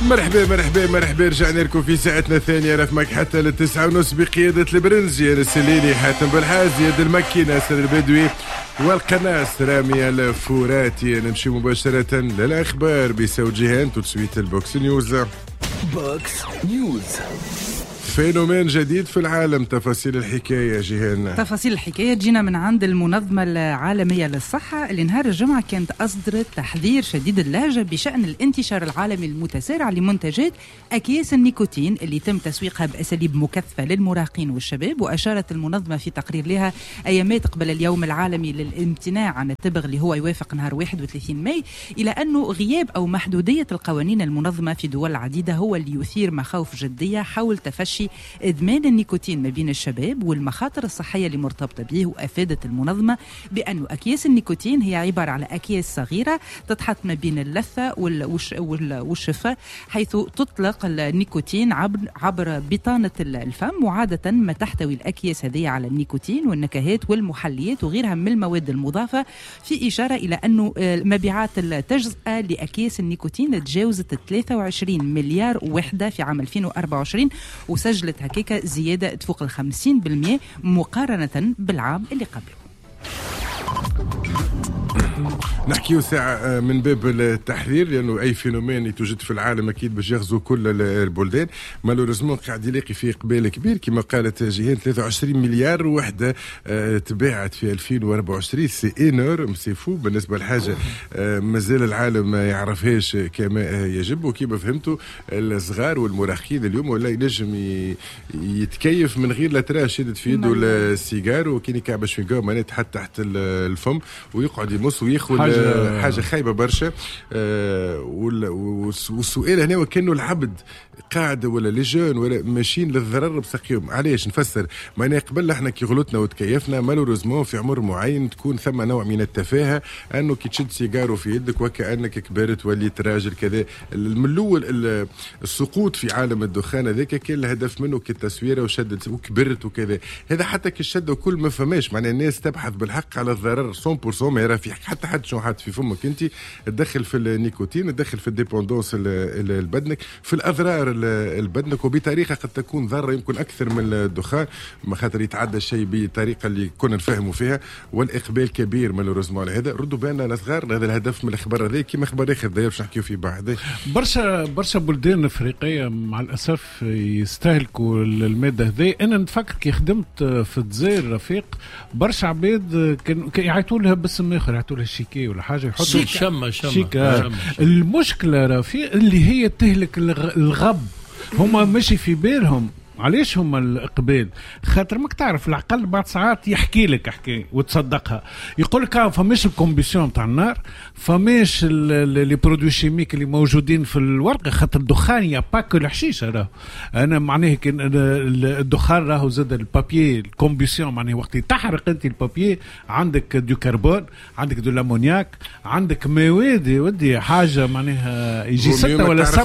مرحبا رجعنا لكم في ساعتنا الثانية. أنا معك حتى للتسعة ونص بقيادة البرنزي أنا السليني حاتم بالحاز يد المكي ناصر البدوي والقناص رامي الفوراتي. نمشي مباشرة للأخبار بصوت جيهان تسويت البوكس نيوز. بوكس نيوز فينومين جديد في العالم. تفاصيل الحكاية جيهان. تفاصيل الحكاية تجينا من عند المنظمة العالمية للصحة اللي نهار الجمعة كانت أصدرت تحذير شديد اللهجة بشأن الانتشار العالمي المتسارع لمنتجات أكياس النيكوتين اللي تم تسويقها بأساليب مكثفة للمراهقين والشباب. وأشارت المنظمة في تقرير لها أيامات قبل اليوم العالمي للامتناع عن التبغ اللي هو يوافق نهار 31 ماي إلى أنه غياب أو محدودية القوانين المنظمة في دول عديدة هو اللي يثير مخاوف جدية حول تفشي إدمان النيكوتين ما بين الشباب والمخاطر الصحية اللي مرتبطة به. وأفادت المنظمة بأن أكياس النيكوتين هي عبارة على أكياس صغيرة تتحط ما بين اللثة والشفة، حيث تطلق النيكوتين عبر بطانة الفم. وعادة ما تحتوي الأكياس هذه على النيكوتين والنكهات والمحليات وغيرها من المواد المضافة، في إشارة إلى أنه مبيعات التجزئة لأكياس النيكوتين تجاوزت 23 مليار وحدة في عام 2024 وسجلت هكيكا زيادة تفوق 50% مقارنة بالعام اللي قبله. نحكيو ساعة من باب التحذير لأنه أي فينومين توجد في العالم أكيد باش يغزو كل البلدان. مالوريزمون قاعد يلاقي فيه إقبال كبير كما قالت جيهان. 23 مليار وحدة تباعت في 2024. سي إنورم سي فو بالنسبة لحاجة مازال العالم ما يعرفهاش كما يجب. وكما فهمتوا الصغار والمراهقين اليوم ولا ينجم يتكيف من غير لا ترى شدت في يده السيجار وكين يكعب شويغا مانات حتى تحت الفم ويقعد يمص وياخذ حاجة خايبة برشا. والسؤال هنا وكأنه العبد قاعدة ولا لجان ولا ماشيين للضرر بسقيهم. علاش نفسر معناها قبل احنا كي غلطنا وتكيفنا مالوريزمون في عمر معين تكون ثم نوع من التفاهة انه كي تشد سيجارو في يدك وكأنك كبرت وليت راجل كذا. من الاول السقوط في عالم الدخان هذاك كان الهدف منه كالتصويره وشدت وكبرت وكذا. هذا حتى كي الشد وكل ما فماش معناها الناس تبحث بالحق على الضرر 100%. ما يرى في حتى حد شو حد في فمك انت تدخل في النيكوتين تدخل في الديبوندونس البدنك في الاضرار البدنك وبطريقه قد تكون ضاره يمكن اكثر من الدخان ما خاطر يتعدى الشيء بطريقه اللي كنا نفهموا فيها. والاقبال كبير مالوريزمون على هذا. ردوا بالنا لصغارنا هذا الهدف من الاخبار هذا كما خبر اخر داير باش نحكيو فيه بعد. برشا بلدان افريقيه مع الاسف يستهلكوا الماده هذه. انا نتفكر كي خدمت في الجزائر رفيق برشا عباد كان يعيطوا لها باسم اخر يعيطوا لها شيكي ولا حاجه يحطوا شيكا. المشكله رفيق اللي هي تهلك الغب. هما ماشي في بالهم علاش هما الإقبال خاطر ماك تعرف العقل بعد ساعات يحكي لك حكاية وتصدقها. يقول لك فماش الكومبيسيون تاع النار فماش لي برودوي شيميك اللي موجودين في الورقة خاطر الدخان يا باك الحشيش. راه أنا معناه كان الدخان راهو زاد البابيي الكومبيسيون معناه وقت تحرق أنت البابيي عندك دو كربون عندك دو لامونياك عندك مواد ودي حاجة معناها يجي 6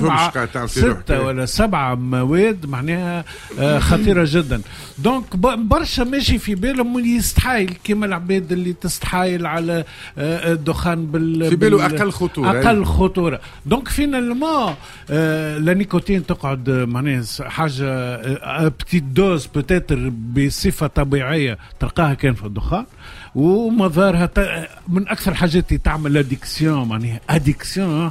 ولا 7 مواد معناها خطيرة جدا. دونك برشا ماشي في بالهم يستحايل كما العباد اللي تستحايل على الدخان في باله أقل خطورة. دونك فينا الماء لا نيكوتين تقعد معناها حاجة بتيت دوز بتاتر بصفة طبيعية تلقاها كان في الدخان ومظاهرها من أكثر حاجات تعمل أديكسيون معناها أديكسيون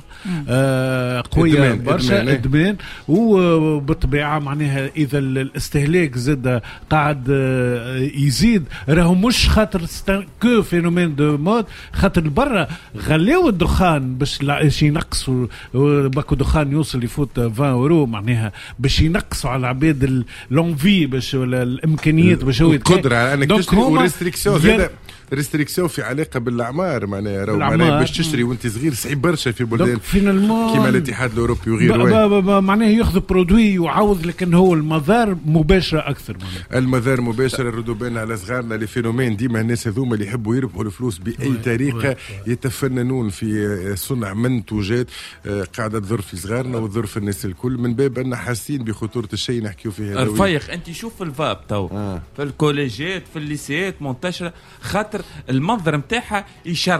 قوية برشا إدمان. وبالطبيعة معناها إذا الاستهلاك زاد قاعد يزيد راهو مش خاطر كو فينومين دو مود خاطر برا غليو الدخان باش ينقصوا باكو دخان يوصل يفوت 20 يورو معناها باش ينقصوا على العباد لونفي باش ولا الإمكانيات باش هو القدرة على أنك تشتري وريستريكسيون زاد ريستريكسيون في علاقه بالاعمار معناها باش تشتري وانت صغير صعيب برشا في بلدان كيما الاتحاد الاوروبي وغيره معناها ياخذ برودوي يعوض لكن هو المضار مباشره اكثر المضار مباشره. ردوا بالنا على صغارنا لي فينومين ديما الناس هذوما اللي يحبوا يربحوا الفلوس باي طريقه يتفننون في صنع منتوجات قاعده تضر في صغارنا وتضر في الناس الكل من باب ان حاسين بخطوره الشيء نحكيو فيه. رفيق انت شوف الفاب تو في الكوليجيات في الليسيات منتشره خاطر المنظر نتاعها يشره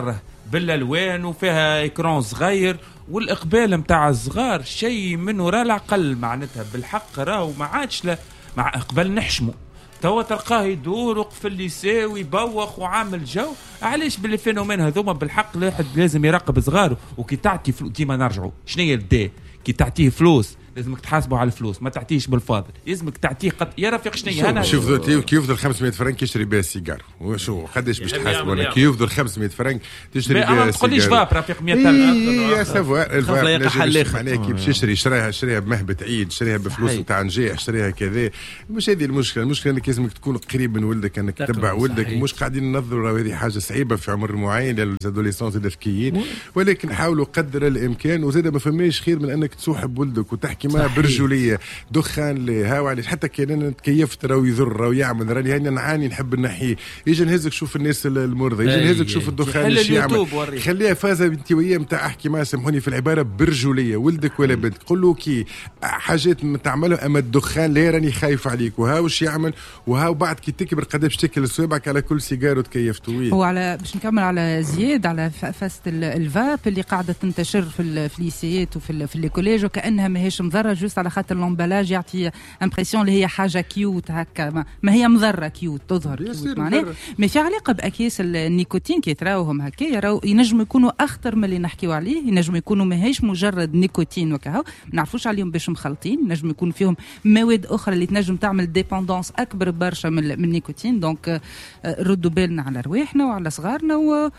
بالالوان وفيها اكران صغير، والاقبال متاع الصغار شيء من وراء العقل معناتها بالحق. راهو ما عادش مع قبل نحشمه، توا تلقاه يدور في الليسي ويبوخ وعامل جو. علاش بالفينومين هذوما بالحق الواحد لازم يراقب صغاره. وكي تعطي ديما نرجعوا شنو هي الدا، كي تعطيه فلوس لازمك تحاسبه على الفلوس، ما تعطيش بالفاضل، لازمك تعطيه يا رفيق شنو هي. انا شوف كيف يفضل 500 فرنك يشري بها سيجار، وشو قداش باش تحاسبه انا كيف يفضل 500 فرنك تشري بها سيجار؟ ما تقوليش فاب رفيق 100 يا سافوار الفاب معناها كي باش شريها بمهبة عيد، شريها بفلوس نتاع نجاح، شريها كذا. مش هذه المشكله انك لازمك تكون قريب من ولدك، انك تتبع ولدك. مش قاعدين ننظروا هذه حاجه صعيبه في عمر معين للادوليسونس الذكيين، ولكن حاولوا قدر الامكان. وزاد ما فماش خير من انك تصوحب ولدك وتحكي معه برجوليه. دخان لي هاو عليه حتى كان انا تكيفت راهو يضر راهو يعمل راني هاني نعاني نحب نحيه، يجي نهزك شوف الناس المرضى، يجي نهزك شوف الدخان اللي يعمل. خليها فازه انت وياه نتاع احكي معاه سامحوني في العباره برجوليه، ولدك ولا بنتك قول له كي حاجات تعملها اما الدخان لا راني خايف عليك وها واش يعمل وها، وبعد كي تكبر قداش تاكل صوابعك على كل سيجاره تكيفت ويه. هو على باش نكمل على زياد على فاست الفاب اللي قاعده تنتشر في الليسيات وفي الكوليج، وكانها ماهيش مضره جوست على خاطر الامبلاج يعطي امبرسيون اللي هي حاجه كيوت هكا، ما هي مضره كيوت تظهر كيوت معناها. ما في علاقه باكياس النيكوتين كي تراوهم هكايا راهو ينجموا يكونوا اخطر من اللي نحكيو عليه، ينجموا يكونوا ماهيش مجرد نيكوتين وكهو، ما نعرفوش عليهم باش مخلطين، ينجموا يكون فيهم مواد اخرى اللي تنجم تعمل ديبوندونس اكبر برشا من النيكوتين. دونك ردوا بالنا على رواحنا وعلى صغارنا،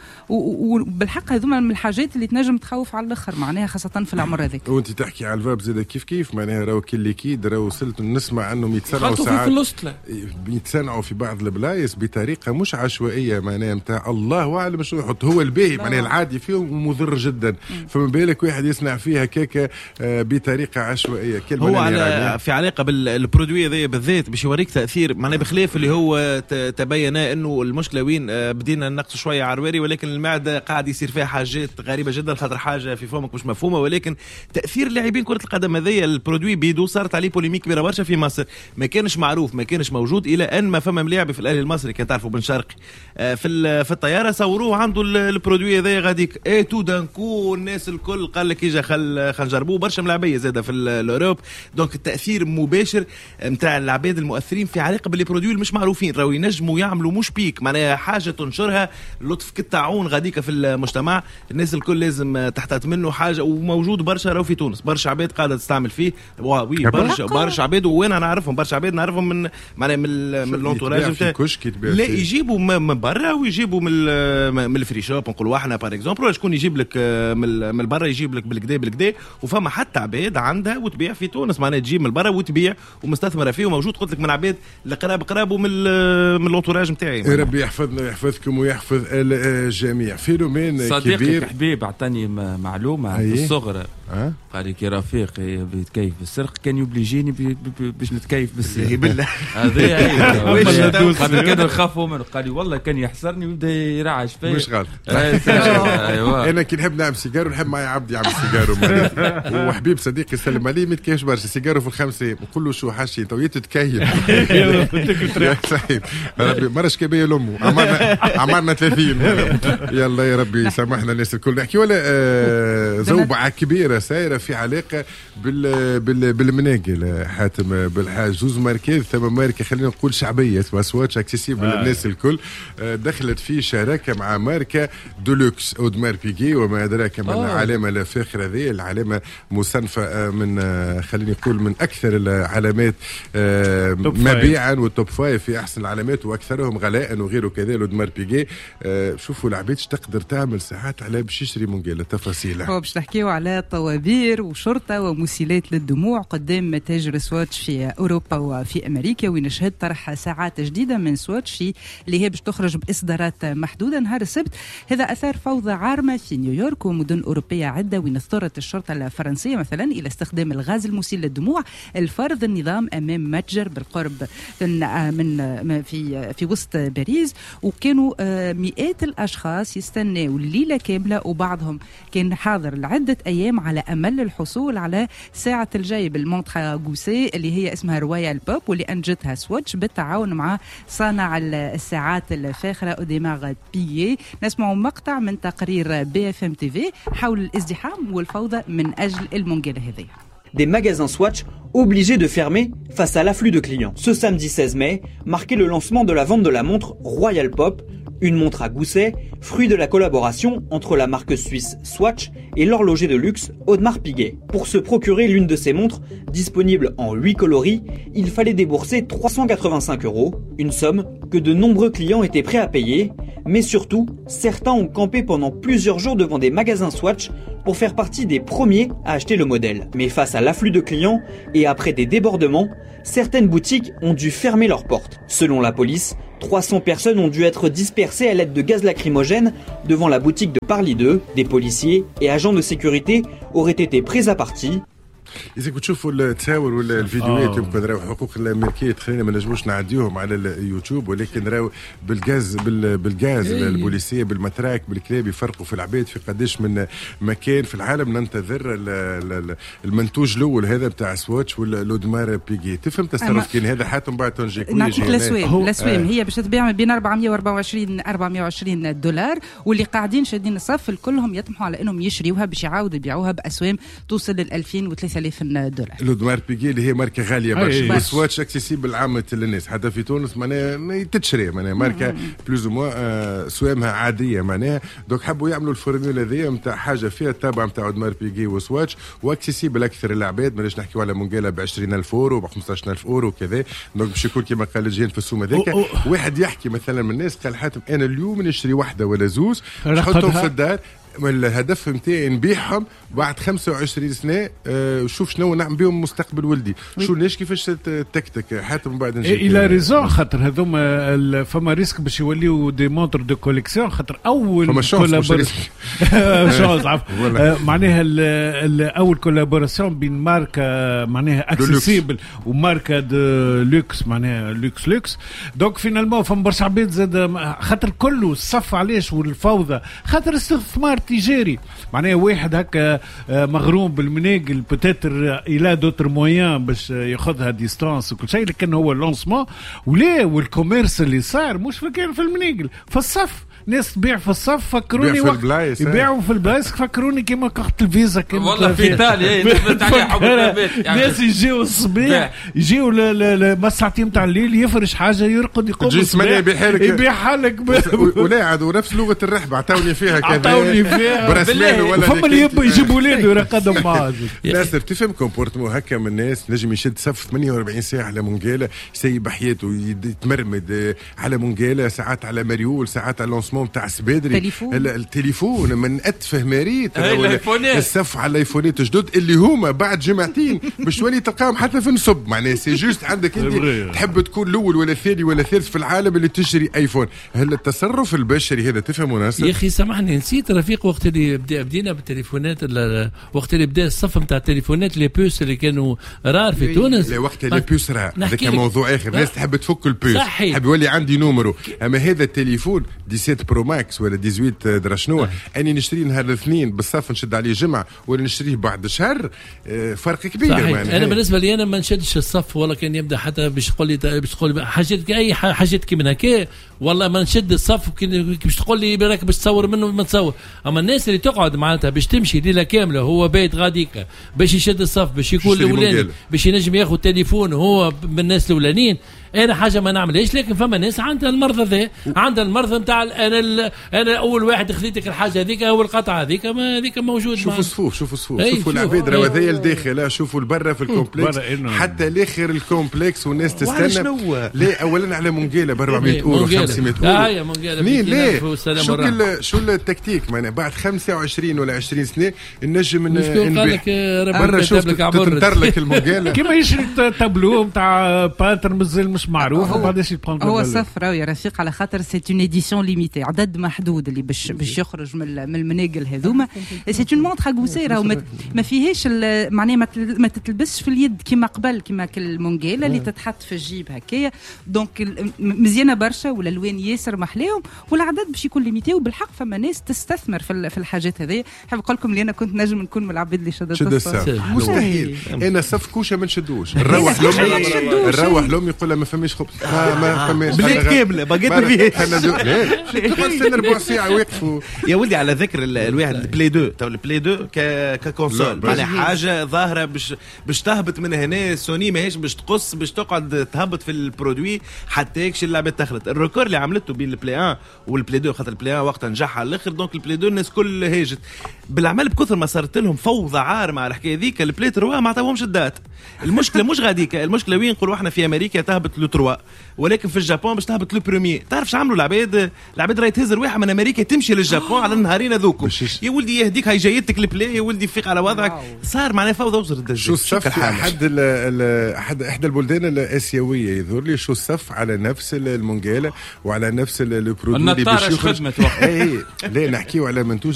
وبالحق هذوما من الحاجات اللي تنجم تخوف على الاخر معناها خاصه في العمر هذاك. وانت تحكي على الفاب زاد كيف معناها راهو كل كيد راهو وصلت نسمع انهم يتصنعوا ساعات يتصنعوا في بعض البلايص بطريقه مش عشوائيه معناها نتاع الله اعلم شو يحط هو الباهي معناها العادي فيهم ومضر جدا، فما بالك واحد يصنع فيها كيكه بطريقه عشوائيه. هو على في علاقه بالبرودوي هذا بالذات باش يوريك تاثير معناها بخلاف اللي هو تبين انه المشكله وين بدينا ننقص شويه عرواري، ولكن المعده قاعد يصير فيها حاجات غريبه جدا خاطر حاجه في فمك مش مفهومه. ولكن تاثير لاعبين كره القدم هذايا البرودوي بيدو صارت عليه بوليميك كبيره برشا في مصر، ما كانش معروف ما كانش موجود الى ان ما فما ملاعب في الاهلي المصري كان تعرفوا بن شرقي في الطياره صوروه عنده البرودوي هذايا غاديك اي تو دانكو الناس الكل قال لك يجا خل نجربوه برشا ملاعبيه زاده في الاوروب. دونك التاثير مباشر نتاع العباد المؤثرين في علاقه بالبرودوي مش معروفين راهو ينجموا يعملوا مش بيك معناها حاجه تنشرها لطف كالطاعون غاديك في المجتمع، الناس الكل لازم تحتاط منه حاجه. وموجود برشا راهو في تونس برشا عباد قاعده تستعمل فيه وي برشا عباد، وانا نعرفهم برشا عباد نعرفهم من معناها من لونتوراج نتاع لا يجيبوا من برا ويجيبوا من الفري شوب نقولوا احنا باغ اكزومبل شكون يجيب لك من برا يجيب لك بالكدا وفما حتى عباد عندها وتبيع في تونس معناها تجيب من برا وتبيع ومستثمره فيه وموجود قلت لك من عباد القراب ومن اللونتوراج نتاعي. ربي يحفظنا ويحفظكم ويحفظ الجميع. فينومين كبير. صديقي حبيب عطاني معلومه في الصغر قال لي كي رفيقي بيتكيف بالسرق كان يوبليجيني باش نتكيف بالسرق بالله هذا خاطر كان نخافوا منه. قال لي والله كان يحسرني ويبدا يرعش فيا مش غلط. ايوه انا كي نحب نعمل سيجار ونحب معايا عبد يعمل سيجار وحبيب صديقي يسلم عليه ما يتكيفش برشا سيجاره في الخمسه نقول له شو حاشي تو يتكيف ربي مرش كبيه لامه عمرنا 30 يلا يا ربي يسامحنا الناس الكل نحكي ولا زوبعه كبيره سايره في علاقه بالمناقل حاتم بالحاج زوز ماركات ثم ماركه خلينا نقول شعبيه اسمها سواتش اكسيسيبل للناس الكل دخلت في شراكه مع ماركه دولوكس اودمار بيجي وما ادراك ما العلامه لا فاخر هذه العلامه مصنفه من خلينا نقول من اكثر العلامات مبيعا والتوب فايف في احسن العلامات واكثرهم غلاء وغيره كذا اودمار بيجي. شوفوا العباد تقدر تعمل ساعات على باش يشري منقال التفاصيل. هو باش نحكيو على طوابير وشرطه ومسيلات للدموع قدام متاجر سواتش في اوروبا وفي امريكا، ونشهد طرح ساعات جديده من سواتش اللي هي باش تخرج باصدارات محدوده نهار السبت. هذا اثار فوضى عارمه في نيويورك ومدن اوروبيه عده، وين اضطرت الشرطه الفرنسيه مثلا الى استخدام الغاز المسيل للدموع لفرض النظام امام متجر بالقرب من في وسط باريس. وكانوا مئات الاشخاص يستناوا الليله كامله، وبعضهم كان حاضر لعده ايام على على أمل الحصول على ساعة الجيب المونترا غوسي اللي هي اسمها رويال بوب، واللي أنجتها سويتش بالتعاون مع صانع الساعات الفاخرة أوديمار بيي. نسمع مقطع من تقرير BFM TV حول الازدحام والفوضى من أجل المونجيل هذه. Des magasins Swatch obligés de fermer face à l'afflux de clients. Ce samedi 16 mai marquait le lancement de la vente de la montre Royal Pop, une montre à gousset, fruit de la collaboration entre la marque suisse Swatch et l'horloger de luxe Audemars Piguet. Pour se procurer l'une de ces montres, disponible en 8 coloris, il fallait débourser 385 €, une somme que de nombreux clients étaient prêts à payer. Mais surtout, certains ont campé pendant plusieurs jours devant des magasins Swatch pour faire partie des premiers à acheter le modèle. Mais face à l'afflux de clients et après des débordements, certaines boutiques ont dû fermer leurs portes. Selon la police, 300 personnes ont dû être dispersées à l'aide de gaz lacrymogène devant la boutique de Parly 2. Des policiers et agents de sécurité auraient été pris à partie. إذا كنت تشوفوا التصاور ولا الفيديوهات يمكن راهو حقوق الأمريكية تخلينا ما نجموش نعديوهم على اليوتيوب، ولكن راهو بالغاز البوليسية بالمتراك بالكلاب يفرقوا في العباد في قداش من مكان في العالم. ننتظر المنتوج الأول هذا بتاع سواتش ولا لودمار بيجي. تفهم تصرف كان هذا حاتم بعد تنجيك الأسوام هي باش تبيع بين 424 $420 واللي قاعدين شادين الصف الكلهم يطمحوا على انهم يشريوها باش يعاودوا يبيعوها بأسوام توصل ل $2000 و $3000. لودمار بيجي اللي هي ماركه غاليه برشا، والسواتش اكسيسيبل عامه للناس حتى في تونس معناها ما تتشري، معناها ماركه بلوز موا سوامها عاديه معناها. دوك حبوا يعملوا الفورمولا هذيا نتاع حاجه فيها التابع نتاع اودمار بيجي وسواتش واكسيسيبل اكثر للعباد. ماناش نحكيو على مونجيلا ب 20000 €، ب 15000 € وكذا. دونك باش يكون كيما قال الجين في السوم هذاك واحد يحكي مثلا من الناس قال حاتم انا اليوم نشتري واحده ولا زوز نحطهم في الدار، الهدف نتاعي نبيعهم بعد 25 سنه، شوف شنو نعمل بهم مستقبل ولدي. شو ليش كيفاش تكتك حتى بعد نجي الى ريزون خاطر هذوما فما ريسك باش يوليو دي مونتر دو كوليكسيون. خاطر اول معناها اول كولابوراسيون بين ماركه معناها اكسيسيبل وماركه دو لوكس معناها لوكس. دونك فينالمون فما برشا عباد زاد خاطر كله الصف علاش والفوضى خاطر استثمار تجاري. معناها واحد هكا مغروم بالمناقل بتاتر الى دوتر مويان باش ياخذها ديستانس وكل شيء، لكن هو اللونسمون ولا والكوميرس اللي صار مش فكان في المناقل في الصف. ناس تبيع في الصف فكروني يبيعوا في البلايص فكروني كيما كارت الفيزا كيما والله في ايطاليا ناس يجيو الصباح يجيو ما ساعتين تاع الليل يفرش حاجه يرقد يقوم يبيعها لك ولا عادوا نفس لغه الرحب عطاوني فيها كذا عطاوني فيها برسمان ولا فما اللي يجيبوا ولادو يرقدهم معاه. ناس تفهم كومبورتمون هكا من الناس نجم يشد صف 48 ساعه على مونجيلا سيب حياته يتمرمد على مونجيلا، ساعات على مريول، ساعات على لونسمون تاع سبادري التليفون من اتفه ماريت الصف على الايفونات جدد اللي هما بعد جمعتين باش تولي تلقاهم حتى في النصب. معناها سي جوست عندك انت تحب تكون الاول ولا الثاني ولا الثالث في العالم اللي تشتري ايفون. هل التصرف البشري هذا تفهموا ناس؟ يا اخي سامحني نسيت رفيق وقت اللي بدينا بالتليفونات، وقت اللي بدا الصف نتاع التليفونات لي بوس اللي كانوا رار في تونس. لا وقت لي بوس راه هذاك موضوع اخر. الناس تحب تفك البوس تحب يولي عندي نومرو. اما هذا التليفون 17 برو ماكس ولا 18 درا شنو اني نشتري نهار الاثنين بالصف نشد عليه جمعه ولا نشتريه بعد شهر، فرق كبير. انا بالنسبه لي انا ما نشدش الصف ولا كان يبدا حتى باش تقول لي حاجتك اي حاجتك من هكا والله ما نشد الصف باش تقول لي راك باش تصور منه ما تصور. اما الناس اللي تقعد معناتها باش تمشي ليله كامله هو بايت غاديك باش يشد الصف باش يكون الاولاني باش ينجم ياخذ تليفون هو من الناس الاولانيين، انا حاجه ما نعملهاش. لكن فما ناس عندها المرضى ذا، عندها المرضى نتاع انا اول واحد خذيتك الحاجه هذيك اول قطعه هذيك ما هذيك موجود. شوفوا الصفوف شوفوا العباد راه هذايا الداخل، شوفوا البرة في الكومبلكس حتى الاخر الكومبلكس والناس تستنى. لا اولا على مونجيلا ب 400 اورو 500 اورو هي مونجيلا شو التكتيك معناها بعد 25 ولا 20 سنه النجم نبيع برا. شوف تنطر لك المونجيلا كيما يشري تابلو نتاع باتر مازال مش مش معروف وبعدش يبقى هو صف راهو يا رفيق على خاطر سي اون اديسيون ليميتي عدد محدود اللي باش يخرج من المناقل هذوما. سي اون مونتر غوسي راهو ما فيهاش معناها ما تتلبسش في اليد كيما قبل كيما المونجيلا اللي تتحط في الجيب هكايا. دونك مزيانه برشا والالوان ياسر محلاهم والعدد باش يكون ليميتي وبالحق فما ناس تستثمر في الحاجات هذه. حاب نقول لكم اللي انا كنت نجم نكون من العباد اللي شد الصف مستحيل. انا صف كوشه ما نشدوش نروح لهم يقول ما فماش خبز ما فماش بلاد كامله باقيت ما فيهاش. تقعد تستنى ربع ساعه ويقفوا. يا ولدي على ذكر الواحد البلاي 2 تو البلاي 2 ككونسول معناها حاجه ظاهره باش تهبط من هنا. سوني ماهيش باش تقص باش تقعد تهبط في البرودوي حتى يكش اللعبه تخلط. الريكورد اللي عملته بين البلاي 1 والبلاي 2 خاطر البلاي 1 وقتها نجح على الاخر. دونك البلاي 2 الناس كل هاجت بالعمل بكثر ما صارت لهم فوضى عارمه على الحكايه ذيك. البلاي 3 ما عطاوهمش الدات. المشكله مش غاديك، المشكله وين نقولوا احنا في امريكا تهبط لو 3 ولكن في اليابان باش تهبط لو بروميي. تعرف شو عملوا العباد راهي تهز رواحها من امريكا تمشي لليابان على النهارين هذوكم. يا ولدي يهديك هاي جايتك البلاي يا ولدي فيق على وضعك. صار معناها فوضى وزر الدجاج. شو الصف احد احدى البلدان الاسيويه يظهر لي شو الصف على نفس المونجيلا وعلى نفس البرودوي اللي باش يخرج. خدمه وقت لا نحكيو على منتوج